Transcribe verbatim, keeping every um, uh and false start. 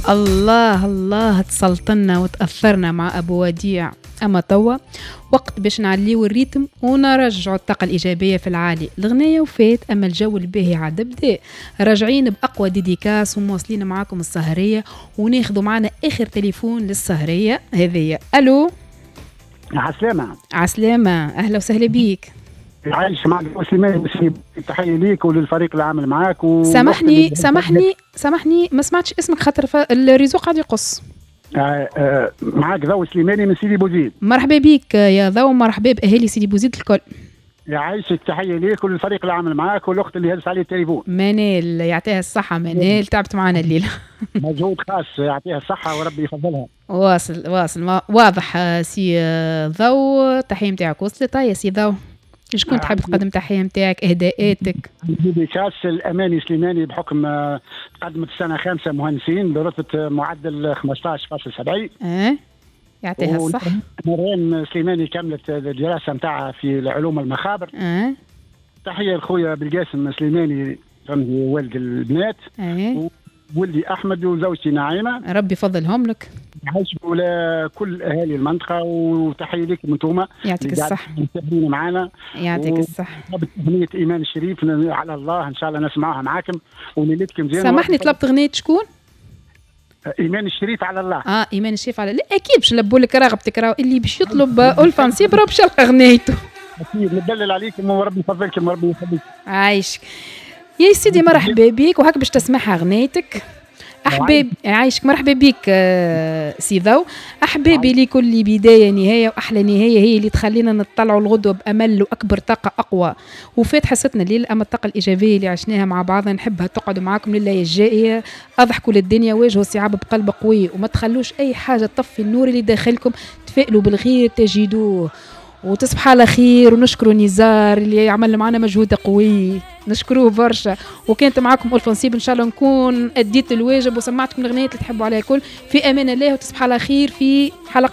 الله الله تسلطنا وتأثرنا مع أبو وديع، أما توا وقت باش نعليو الريتم ونرجعوا الطاقة الإيجابية في العالي. الغنية وفات أما الجو الباهي عاد بدا. راجعين بأقوى ديديكاس ومواصلين معاكم السهرية، وناخذوا معنا آخر تليفون للسهرية هذية. ألو عسلامة. عسلامة، أهلا وسهلا بيك. عايش معك سليمان، تحية ليك وللفريق العامل معاك و... سامحني سامحني سامحني ما سمعتش اسمك خاطر الريزو قاعد يقص. آه آه معاك ضو سليماني من سيدي بوزيد. مرحبا بيك يا ضو، مرحبا بأهالي سيدي بوزيد الكل. يعيشك، تحية ليك وللفريق العامل معاك والأخت اللي هزت عليه التليفون. منال يعطيها الصحة، منال تعبت معنا الليلة. مجهود خاص، يعطيها الصحة وربي يفضلها. واصل واصل واضح سي ضو. تحية متاعك وصلت يا سي ضو. شكون تحب تقدم تحية متاعك، اهداءاتك؟ ديديكاس الأماني سليماني بحكم تقدمت السنة خامسة مهندسين برتبة معدل خمسطاش فاصلة سبعين. اه يعطيها الصحة. مريم سليماني كملت الدراسة متاعها في العلوم المخابر. اه تحية لخويا بالقاسم سليماني رمزي والد البنات. اه ولدي أحمد وزوجتي نعيمة، ربي يفضلهم لك. يعيشوا لكل أهالي المنطقة، وتحية لكم أنتم. يعطيك الصحة. متابعين معنا. يعطيك الصحة. أغنية إيمان الشريف على الله إن شاء الله نسمعها معاكم وليلتكم زين. سامحني طلبت أغنية شكون؟ إيمان الشريف على الله. اه إيمان الشريف على لا أكيد باش نلبوا لك رغبتك، راهو اللي باش يطلب ألفا نصيب باش يلقى أغنيته. أكيد ندلل عليكم وربي يفضلكم وربي يخليك. عايشك يا سيدي، مرحبا بيك وهاك باش تسمعها أغنيتك. أحباب عايشك، مرحبا بيك آه سي ضو. أحبابي لكل بداية نهاية، وأحلى نهاية هي اللي تخلينا نطلعوا الغدوة بأمل وأكبر طاقة أقوى. وفات حصتنا الليل، أما الطاقة الإيجابية اللي عشناها مع بعضنا نحبها تقعدوا معاكم لله الجائية. أضحكوا للدنيا، واجهوا صعاب بقلب قوي، وما تخلوش أي حاجة تطفي النور اللي داخلكم. تفائلوا بالخير تجدوه، وتصبح على خير. ونشكروا نزار اللي عمل معنا مجهود قوي، نشكروه برشا. وكانت معاكم ألف نصيب، إن شاء الله نكون أديت الواجب وسمعتكم الأغنيات اللي تحبوا عليها الكل. في أمان الله، وتصبح على خير في حلقة